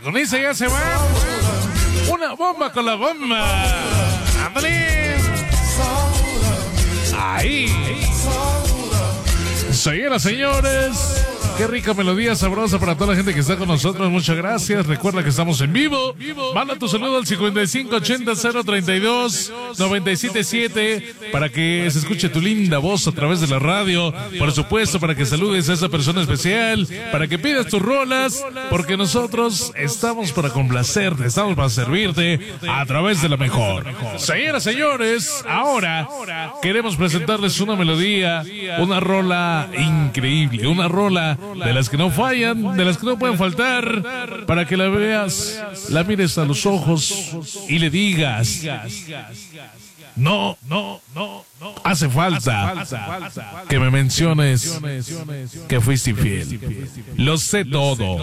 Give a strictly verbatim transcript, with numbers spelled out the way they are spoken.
Agoniza ya se va. Una bomba con la bomba. Ándale. Ahí. Señoras, señores. Qué rica melodía sabrosa para toda la gente que está con nosotros. Muchas gracias. Recuerda que estamos en vivo. Manda tu saludo al cincuenta y cinco ochenta cero treinta y dos noventa y siete siete para que se escuche tu linda voz a través de la radio. Por supuesto, para que saludes a esa persona especial, para que pidas tus rolas, porque nosotros estamos para complacerte, estamos para servirte a través de la mejor. Señoras, señores, ahora queremos presentarles una melodía, una rola increíble, una rola de las que no fallan, de las que no pueden faltar, para que la veas, la mires a los ojos y le digas: no, no, no, no, hace falta que me menciones que fuiste infiel. Lo sé todo.